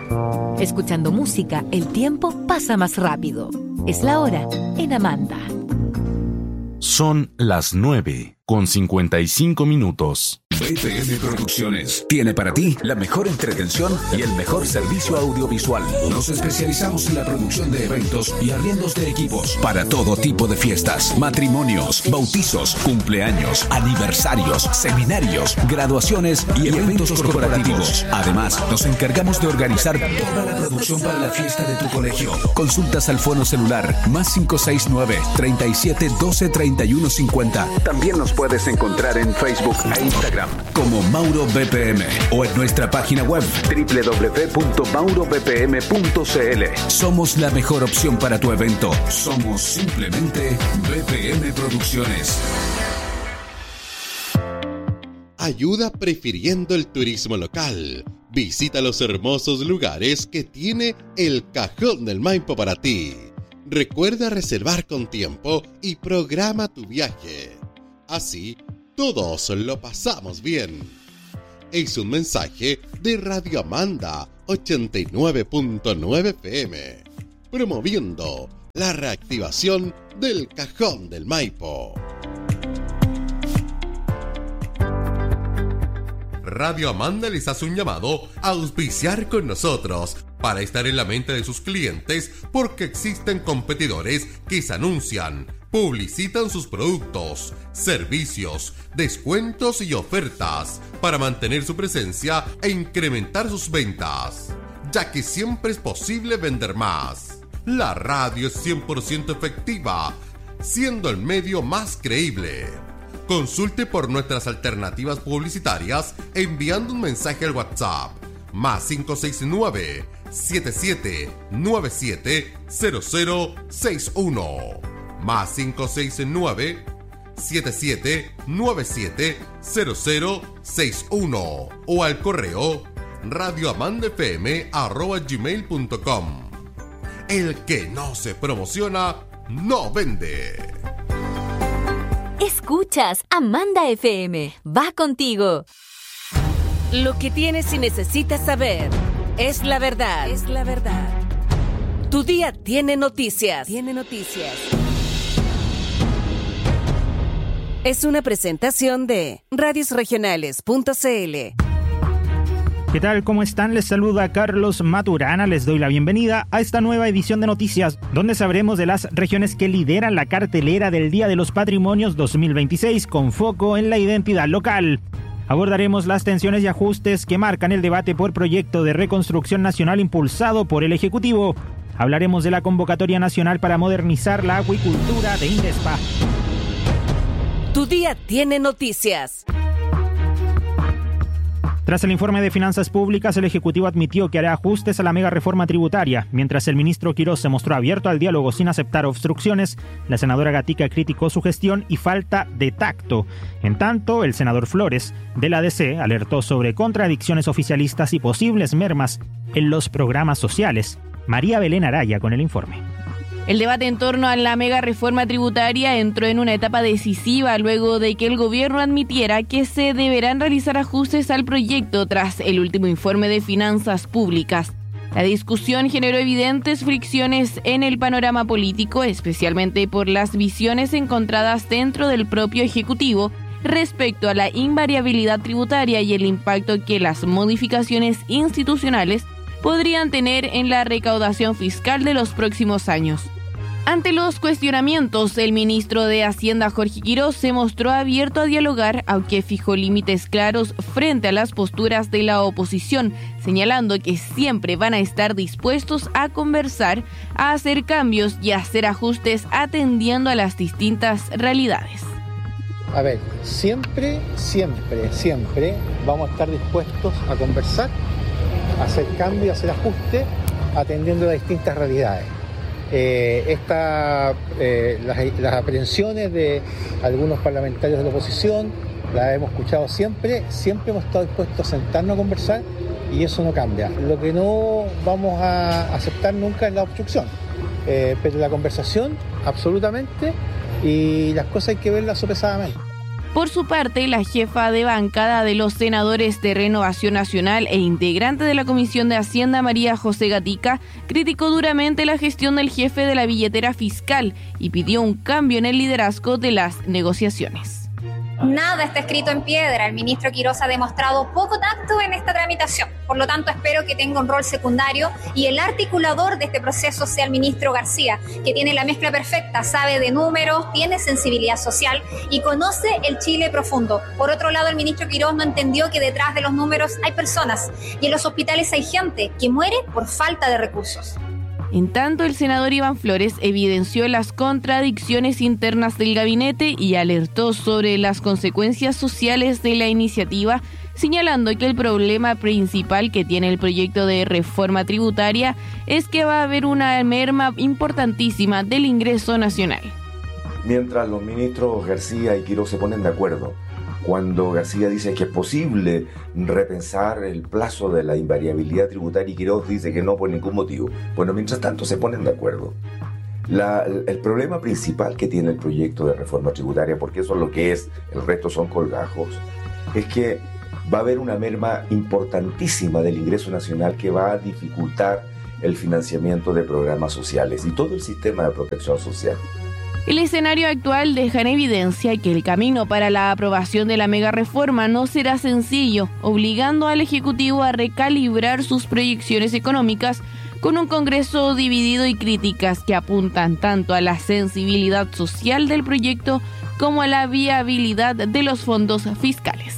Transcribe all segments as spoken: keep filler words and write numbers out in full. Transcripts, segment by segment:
Escuchando música, el tiempo pasa más rápido. Es la hora en Amanda. Son las nueve con cincuenta y cinco minutos. B P M Producciones tiene para ti la mejor entretención y el mejor servicio audiovisual. Nos especializamos en la producción de eventos y arriendos de equipos para todo tipo de fiestas, matrimonios, bautizos, cumpleaños, aniversarios, seminarios, graduaciones y eventos corporativos. Además, nos encargamos de organizar toda la producción para la fiesta de tu colegio. Consultas al fono celular más cinco seis nueve, treinta y siete, doce, treinta y uno cincuenta. También nos puedes encontrar en Facebook e Instagram como Mauro B P M o en nuestra página web doble u doble u doble u punto mauro b p m punto c l. Somos la mejor opción para tu evento. Somos simplemente B P M Producciones. Ayuda prefiriendo el turismo local. Visita los hermosos lugares que tiene el Cajón del Maipo para ti. Recuerda reservar con tiempo y programa tu viaje. Así, todos lo pasamos bien. Es un mensaje de Radio Amanda ochenta y nueve punto nueve F M, promoviendo la reactivación del Cajón del Maipo. Radio Amanda les hace un llamado a auspiciar con nosotros para estar en la mente de sus clientes, porque existen competidores que se anuncian, publicitan sus productos, servicios, descuentos y ofertas para mantener su presencia e incrementar sus ventas, ya que siempre es posible vender más. La radio es cien por ciento efectiva, siendo el medio más creíble. Consulte por nuestras alternativas publicitarias enviando un mensaje al WhatsApp más cinco seis nueve, siete siete nueve siete, cero cero seis uno más cinco seis nueve, siete siete nueve siete, cero cero seis uno o al correo radioamandafm arroba gmail punto com. El que no se promociona no vende. Escuchas Amanda F M. Va contigo. Lo que tienes y necesitas saber es la verdad. Es la verdad. Tu día tiene noticias. Tiene noticias. Es una presentación de radios regionales punto c l. ¿Qué tal? ¿Cómo están? Les saluda Carlos Maturana. Les doy la bienvenida a esta nueva edición de noticias, donde sabremos de las regiones que lideran la cartelera del Día de los Patrimonios dos mil veintiséis, con foco en la identidad local. Abordaremos las tensiones y ajustes que marcan el debate por proyecto de reconstrucción nacional impulsado por el Ejecutivo. Hablaremos de la convocatoria nacional para modernizar la acuicultura de Indespa. Tu día tiene noticias. Tras el informe de finanzas públicas, el Ejecutivo admitió que hará ajustes a la mega reforma tributaria. Mientras el ministro Quirós se mostró abierto al diálogo sin aceptar obstrucciones, la senadora Gatica criticó su gestión y falta de tacto. En tanto, el senador Flores, de la A D C, alertó sobre contradicciones oficialistas y posibles mermas en los programas sociales. María Belén Araya con el informe. El debate en torno a la mega reforma tributaria entró en una etapa decisiva luego de que el gobierno admitiera que se deberán realizar ajustes al proyecto tras el último informe de finanzas públicas. La discusión generó evidentes fricciones en el panorama político, especialmente por las visiones encontradas dentro del propio Ejecutivo respecto a la invariabilidad tributaria y el impacto que las modificaciones institucionales podrían tener en la recaudación fiscal de los próximos años. Ante los cuestionamientos, el ministro de Hacienda, Jorge Quirós, se mostró abierto a dialogar, aunque fijó límites claros frente a las posturas de la oposición, señalando que siempre van a estar dispuestos a conversar, a hacer cambios y a hacer ajustes atendiendo a las distintas realidades. A ver, siempre, siempre, siempre vamos a estar dispuestos a conversar, a hacer cambios, a hacer ajustes, atendiendo a las distintas realidades. Eh, esta, eh, las, las aprehensiones de algunos parlamentarios de la oposición las hemos escuchado siempre, siempre hemos estado dispuestos a sentarnos a conversar y eso no cambia. Lo que no vamos a aceptar nunca es la obstrucción, eh, pero la conversación absolutamente, y las cosas hay que verlas sopesadamente. Por su parte, la jefa de bancada de los senadores de Renovación Nacional e integrante de la Comisión de Hacienda, María José Gatica, criticó duramente la gestión del jefe de la billetera fiscal y pidió un cambio en el liderazgo de las negociaciones. Nada está escrito en piedra. El ministro Quirós ha demostrado poco tacto en esta tramitación. Por lo tanto, espero que tenga un rol secundario y el articulador de este proceso sea el ministro García, que tiene la mezcla perfecta, sabe de números, tiene sensibilidad social y conoce el Chile profundo. Por otro lado, el ministro Quirós no entendió que detrás de los números hay personas y en los hospitales hay gente que muere por falta de recursos. En tanto, el senador Iván Flores evidenció las contradicciones internas del gabinete y alertó sobre las consecuencias sociales de la iniciativa, señalando que el problema principal que tiene el proyecto de reforma tributaria es que va a haber una merma importantísima del ingreso nacional. Mientras los ministros García y Quirós se ponen de acuerdo, cuando García dice que es posible repensar el plazo de la invariabilidad tributaria y Quirós dice que no por ningún motivo. Bueno, mientras tanto se ponen de acuerdo. La, el problema principal que tiene el proyecto de reforma tributaria, porque eso es lo que es, el resto son colgajos, es que va a haber una merma importantísima del ingreso nacional que va a dificultar el financiamiento de programas sociales y todo el sistema de protección social. El escenario actual deja en evidencia que el camino para la aprobación de la mega reforma no será sencillo, obligando al Ejecutivo a recalibrar sus proyecciones económicas con un Congreso dividido y críticas que apuntan tanto a la sensibilidad social del proyecto como a la viabilidad de los fondos fiscales.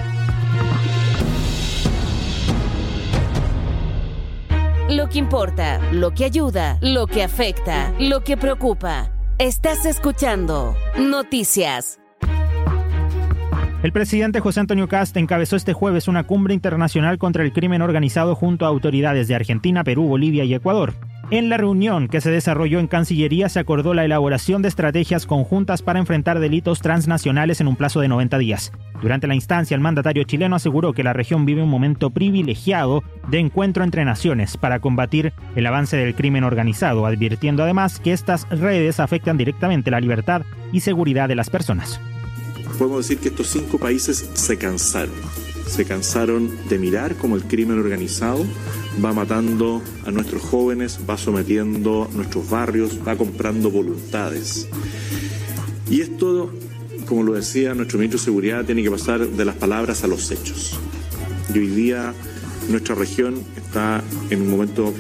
Lo que importa, lo que ayuda, lo que afecta, lo que preocupa. Estás escuchando Noticias. El presidente José Antonio Kast encabezó este jueves una cumbre internacional contra el crimen organizado junto a autoridades de Argentina, Perú, Bolivia y Ecuador. En la reunión que se desarrolló en Cancillería se acordó la elaboración de estrategias conjuntas para enfrentar delitos transnacionales en un plazo de noventa días. Durante la instancia, el mandatario chileno aseguró que la región vive un momento privilegiado de encuentro entre naciones para combatir el avance del crimen organizado, advirtiendo además que estas redes afectan directamente la libertad y seguridad de las personas. Podemos decir que estos cinco países se cansaron. Se cansaron de mirar cómo el crimen organizado va matando a nuestros jóvenes, va sometiendo nuestros barrios, va comprando voluntades. Y esto, como lo decía nuestro ministro de Seguridad, tiene que pasar de las palabras a los hechos. Y hoy día nuestra región está en un momento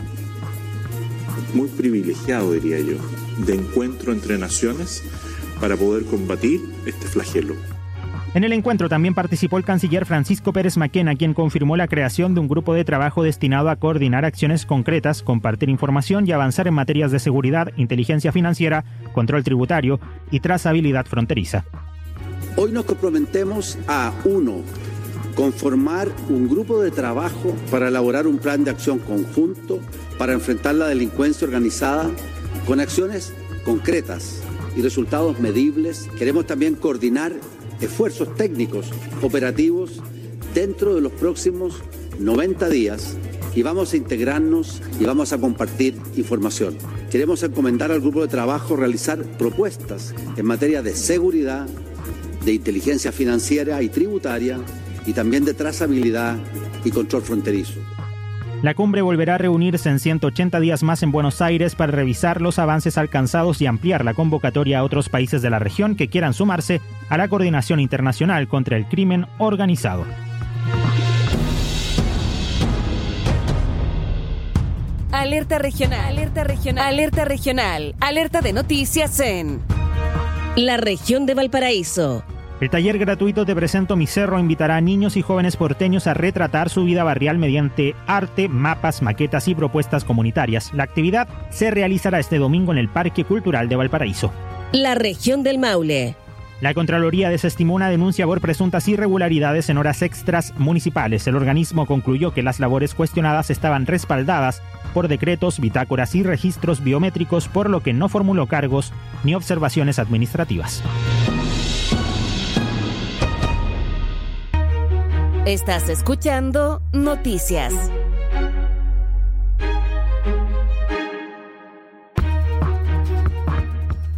muy privilegiado, diría yo, de encuentro entre naciones para poder combatir este flagelo. En el encuentro también participó el canciller Francisco Pérez Maquena, quien confirmó la creación de un grupo de trabajo destinado a coordinar acciones concretas, compartir información y avanzar en materias de seguridad, inteligencia financiera, control tributario y trazabilidad fronteriza. Hoy nos comprometemos a, uno, conformar un grupo de trabajo para elaborar un plan de acción conjunto para enfrentar la delincuencia organizada con acciones concretas y resultados medibles. Queremos también coordinar esfuerzos técnicos, operativos, dentro de los próximos noventa días y vamos a integrarnos y vamos a compartir información. Queremos encomendar al grupo de trabajo realizar propuestas en materia de seguridad, de inteligencia financiera y tributaria y también de trazabilidad y control fronterizo. La cumbre volverá a reunirse en ciento ochenta días más en Buenos Aires para revisar los avances alcanzados y ampliar la convocatoria a otros países de la región que quieran sumarse a la coordinación internacional contra el crimen organizado. Alerta regional, alerta regional, alerta regional, alerta de noticias en la región de Valparaíso. El taller gratuito Te Presento Mi Cerro invitará a niños y jóvenes porteños a retratar su vida barrial mediante arte, mapas, maquetas y propuestas comunitarias. La actividad se realizará este domingo en el Parque Cultural de Valparaíso. La región del Maule. La Contraloría desestimó una denuncia por presuntas irregularidades en horas extras municipales. El organismo concluyó que las labores cuestionadas estaban respaldadas por decretos, bitácoras y registros biométricos, por lo que no formuló cargos ni observaciones administrativas. Estás escuchando Noticias.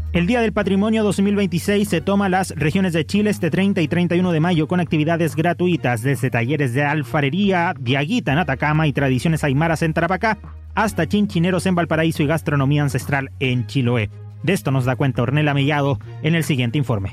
El Día del Patrimonio dos mil veintiséis se toma las regiones de Chile este treinta y treinta y uno de mayo con actividades gratuitas, desde talleres de alfarería, diaguita en Atacama y tradiciones aymaras en Tarapacá, hasta chinchineros en Valparaíso y gastronomía ancestral en Chiloé. De esto nos da cuenta Ornella Mellado en el siguiente informe.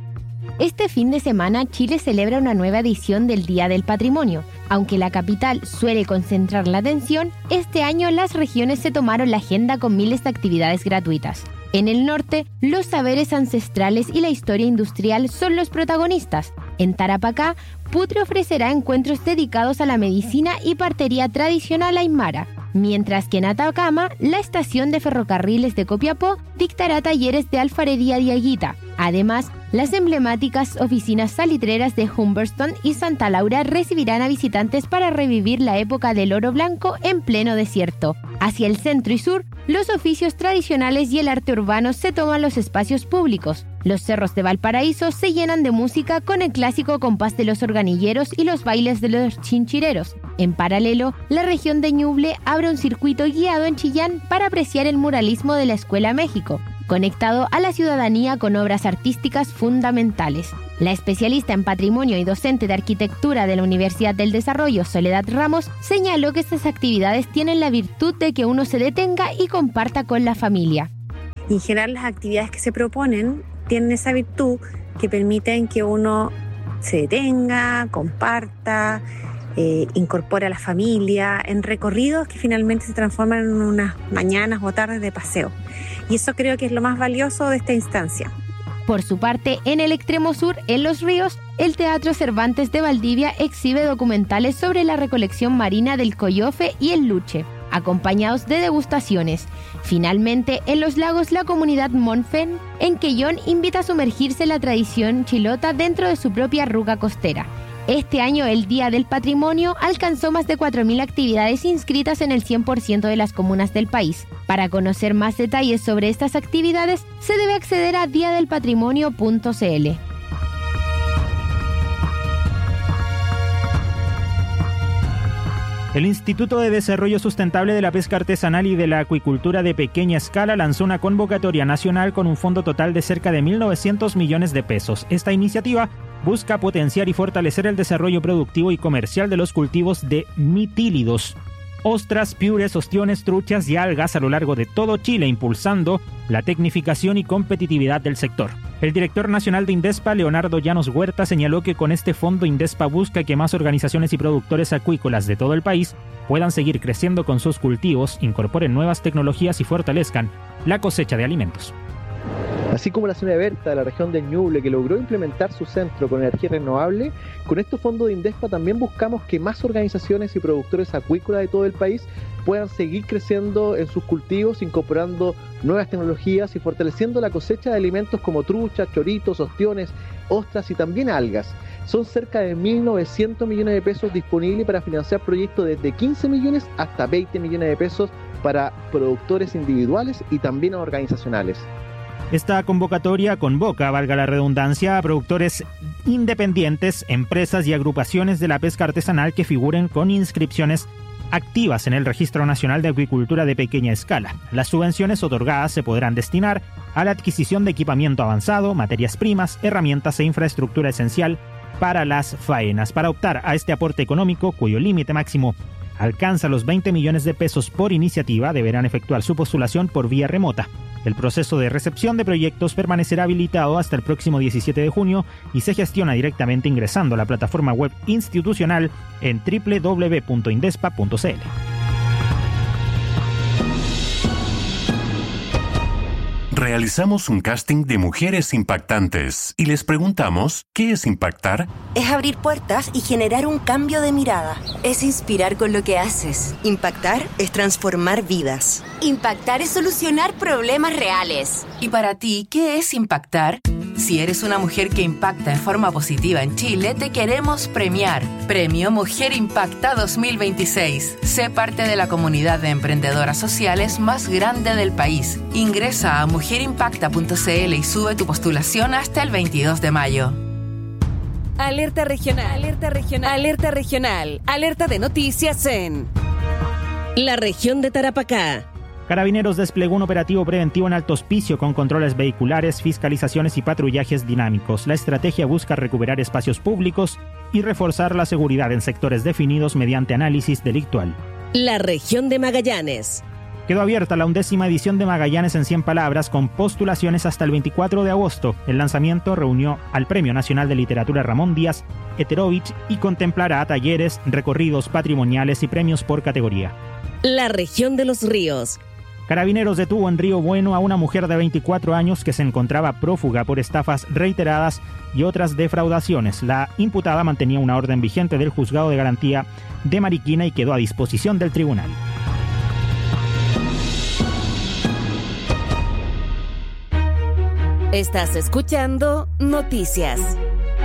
Este fin de semana, Chile celebra una nueva edición del Día del Patrimonio. Aunque la capital suele concentrar la atención, este año las regiones se tomaron la agenda con miles de actividades gratuitas. En el norte, los saberes ancestrales y la historia industrial son los protagonistas. En Tarapacá, Putre ofrecerá encuentros dedicados a la medicina y partería tradicional aymara, mientras que en Atacama, la estación de ferrocarriles de Copiapó dictará talleres de alfarería diaguita. Además, las emblemáticas oficinas salitreras de Humberston y Santa Laura recibirán a visitantes para revivir la época del oro blanco en pleno desierto. Hacia el centro y sur, los oficios tradicionales y el arte urbano se toman los espacios públicos. Los cerros de Valparaíso se llenan de música con el clásico compás de los organilleros y los bailes de los chinchireros. En paralelo, la región de Ñuble abre un circuito guiado en Chillán para apreciar el muralismo de la Escuela México, conectado a la ciudadanía con obras artísticas fundamentales. La especialista en patrimonio y docente de arquitectura de la Universidad del Desarrollo, Soledad Ramos, señaló que estas actividades tienen la virtud de que uno se detenga y comparta con la familia. En general, las actividades que se proponen tienen esa virtud que permiten que uno se detenga, comparta, eh, incorpore a la familia en recorridos que finalmente se transforman en unas mañanas o tardes de paseo. Y eso creo que es lo más valioso de esta instancia. Por su parte, en el extremo sur, en Los Ríos, el Teatro Cervantes de Valdivia exhibe documentales sobre la recolección marina del coyofe y el luche, acompañados de degustaciones. Finalmente, en Los Lagos, la comunidad Monfen, en Quellón, invita a sumergirse en la tradición chilota dentro de su propia ruca costera. Este año, el Día del Patrimonio alcanzó más de cuatro mil actividades inscritas en el cien por ciento de las comunas del país. Para conocer más detalles sobre estas actividades, se debe acceder a día del patrimonio punto c l. El Instituto de Desarrollo Sustentable de la Pesca Artesanal y de la Acuicultura de Pequeña Escala lanzó una convocatoria nacional con un fondo total de cerca de mil novecientos millones de pesos. Esta iniciativa busca potenciar y fortalecer el desarrollo productivo y comercial de los cultivos de mitílidos, ostras, piures, ostiones, truchas y algas a lo largo de todo Chile, impulsando la tecnificación y competitividad del sector. El director nacional de Indespa, Leonardo Llanos Huerta, señaló que con este fondo Indespa busca que más organizaciones y productores acuícolas de todo el país puedan seguir creciendo con sus cultivos, incorporen nuevas tecnologías y fortalezcan la cosecha de alimentos. Así como la zona Berta de la región de Ñuble, que logró implementar su centro con energía renovable, con este fondo de Indespa también buscamos que más organizaciones y productores acuícolas de todo el país puedan seguir creciendo en sus cultivos, incorporando nuevas tecnologías y fortaleciendo la cosecha de alimentos como truchas, choritos, ostiones, ostras y también algas. Son cerca de mil novecientos millones de pesos disponibles para financiar proyectos desde quince millones hasta veinte millones de pesos para productores individuales y también organizacionales. Esta convocatoria convoca, valga la redundancia, a productores independientes, empresas y agrupaciones de la pesca artesanal que figuren con inscripciones activas en el Registro Nacional de Acuicultura de Pequeña Escala. Las subvenciones otorgadas se podrán destinar a la adquisición de equipamiento avanzado, materias primas, herramientas e infraestructura esencial para las faenas. Para optar a este aporte económico, cuyo límite máximo alcanza los veinte millones de pesos por iniciativa, deberán efectuar su postulación por vía remota. El proceso de recepción de proyectos permanecerá habilitado hasta el próximo diecisiete de junio y se gestiona directamente ingresando a la plataforma web institucional en doble u doble u doble u punto indespa punto c l. Realizamos un casting de mujeres impactantes y les preguntamos, ¿qué es impactar? Es abrir puertas y generar un cambio de mirada. Es inspirar con lo que haces. Impactar es transformar vidas. Impactar es solucionar problemas reales. ¿Y para ti, qué es impactar? Si eres una mujer que impacta en forma positiva en Chile, te queremos premiar. Premio Mujer Impacta dos mil veintiséis. Sé parte de la comunidad de emprendedoras sociales más grande del país. Ingresa a mujer impacta punto c l y sube tu postulación hasta el veintidós de mayo. Alerta regional, alerta regional, alerta regional, alerta de noticias en la región de Tarapacá. Carabineros desplegó un operativo preventivo en Alto Hospicio con controles vehiculares, fiscalizaciones y patrullajes dinámicos. La estrategia busca recuperar espacios públicos y reforzar la seguridad en sectores definidos mediante análisis delictual. La región de Magallanes. Quedó abierta la undécima edición de Magallanes en cien palabras con postulaciones hasta el veinticuatro de agosto. El lanzamiento reunió al Premio Nacional de Literatura Ramón Díaz Eterovich y contemplará talleres, recorridos patrimoniales y premios por categoría. La región de los ríos. Carabineros detuvo en Río Bueno a una mujer de veinticuatro años que se encontraba prófuga por estafas reiteradas y otras defraudaciones. La imputada mantenía una orden vigente del Juzgado de Garantía de Mariquina y quedó a disposición del tribunal. Estás escuchando Noticias.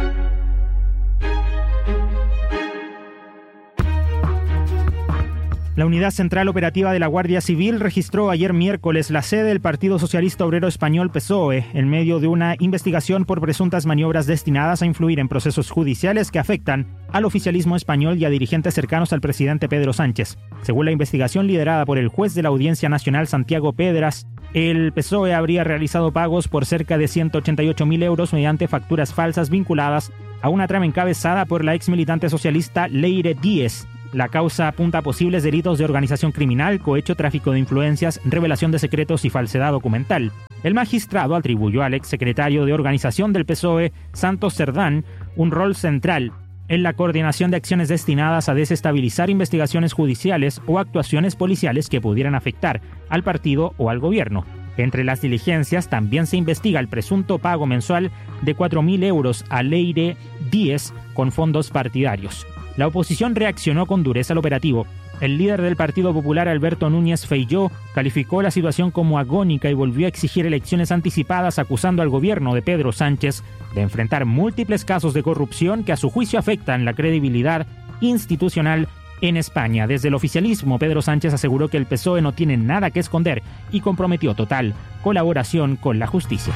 La Unidad Central Operativa de la Guardia Civil registró ayer miércoles la sede del Partido Socialista Obrero Español P S O E en medio de una investigación por presuntas maniobras destinadas a influir en procesos judiciales que afectan al oficialismo español y a dirigentes cercanos al presidente Pedro Sánchez. Según la investigación liderada por el juez de la Audiencia Nacional Santiago Pedras, el P S O E habría realizado pagos por cerca de ciento ochenta y ocho mil euros mediante facturas falsas vinculadas a una trama encabezada por la ex militante socialista Leire Díez. La causa apunta a posibles delitos de organización criminal, cohecho, tráfico de influencias, revelación de secretos y falsedad documental. El magistrado atribuyó al exsecretario de organización del P S O E, Santos Cerdán, un rol central en la coordinación de acciones destinadas a desestabilizar investigaciones judiciales o actuaciones policiales que pudieran afectar al partido o al gobierno. Entre las diligencias también se investiga el presunto pago mensual de cuatro mil euros a Leire Díez con fondos partidarios. La oposición reaccionó con dureza al operativo. El líder del Partido Popular, Alberto Núñez Feijóo, calificó la situación como agónica y volvió a exigir elecciones anticipadas, acusando al gobierno de Pedro Sánchez de enfrentar múltiples casos de corrupción que a su juicio afectan la credibilidad institucional en España. Desde el oficialismo, Pedro Sánchez aseguró que el P S O E no tiene nada que esconder y comprometió total colaboración con la justicia.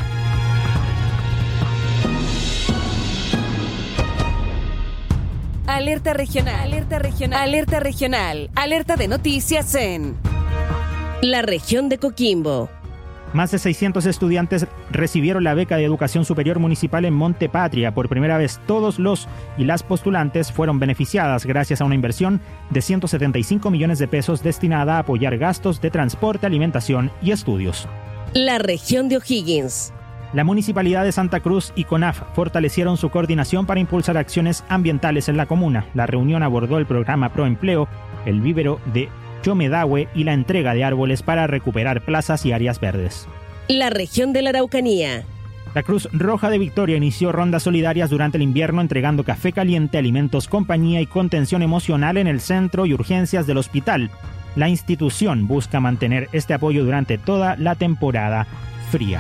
Alerta regional, alerta regional, alerta regional, alerta de noticias en la región de Coquimbo. Más de seiscientos estudiantes recibieron la beca de educación superior municipal en Monte Patria. Por primera vez, todos los y las postulantes fueron beneficiadas gracias a una inversión de ciento setenta y cinco millones de pesos destinada a apoyar gastos de transporte, alimentación y estudios. La región de O'Higgins. La Municipalidad de Santa Cruz y CONAF fortalecieron su coordinación para impulsar acciones ambientales en la comuna. La reunión abordó el programa Proempleo, el vívero de Chomedahue y la entrega de árboles para recuperar plazas y áreas verdes. La región de la Araucanía. La Cruz Roja de Victoria inició rondas solidarias durante el invierno entregando café caliente, alimentos, compañía y contención emocional en el centro y urgencias del hospital. La institución busca mantener este apoyo durante toda la temporada fría.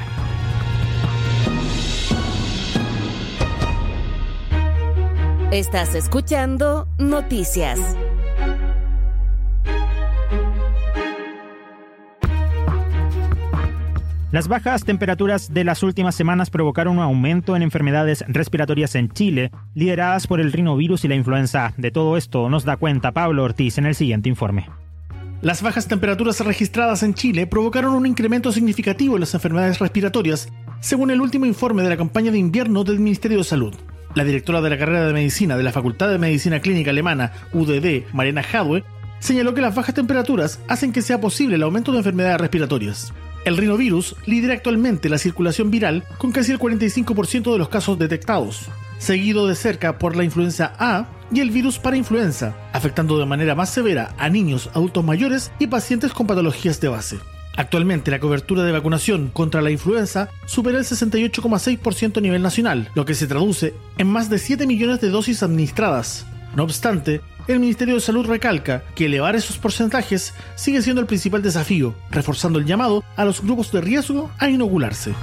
Estás escuchando Noticias. Las bajas temperaturas de las últimas semanas provocaron un aumento en enfermedades respiratorias en Chile, lideradas por el rinovirus y la influenza A. De todo esto nos da cuenta Pablo Ortiz en el siguiente informe. Las bajas temperaturas registradas en Chile provocaron un incremento significativo en las enfermedades respiratorias, según el último informe de la campaña de invierno del Ministerio de Salud. La directora de la carrera de Medicina de la Facultad de Medicina Clínica Alemana, U D D, Mariana Jadwe, señaló que las bajas temperaturas hacen que sea posible el aumento de enfermedades respiratorias. El rinovirus lidera actualmente la circulación viral con casi el cuarenta y cinco por ciento de los casos detectados, seguido de cerca por la influenza A y el virus parainfluenza, afectando de manera más severa a niños, adultos mayores y pacientes con patologías de base. Actualmente la cobertura de vacunación contra la influenza supera el sesenta y ocho coma seis por ciento a nivel nacional, lo que se traduce en más de siete millones de dosis administradas. No obstante, el Ministerio de Salud recalca que elevar esos porcentajes sigue siendo el principal desafío, reforzando el llamado a los grupos de riesgo a inocularse.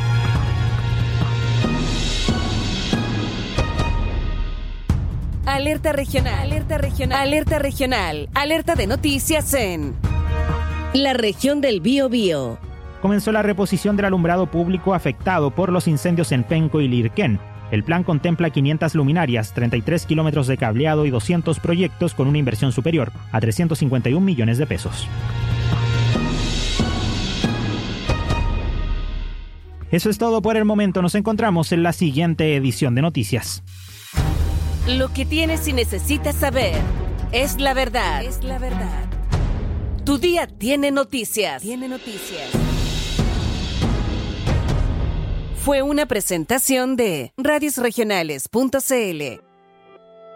Alerta regional, alerta regional, alerta regional, alerta de noticias en la región del Biobío. Comenzó la reposición del alumbrado público afectado por los incendios en Penco y Lirquén. El plan contempla quinientas luminarias, treinta y tres kilómetros de cableado y doscientos proyectos con una inversión superior a trescientos cincuenta y un millones de pesos. Eso es todo por el momento. Nos encontramos en la siguiente edición de Noticias. Lo que tienes y necesitas saber es la verdad. Es la verdad. Tu día tiene noticias. Tiene noticias. Fue una presentación de radios regionales punto c l.